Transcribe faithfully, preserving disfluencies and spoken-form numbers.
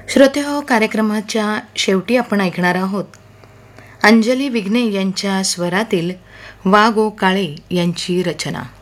श्रोतेहो, कार्यक्रमाच्या शेवटी आपण ऐकणार आहोत अंजली विघ्ने यांच्या स्वरातील वा गो काळे यांची रचना.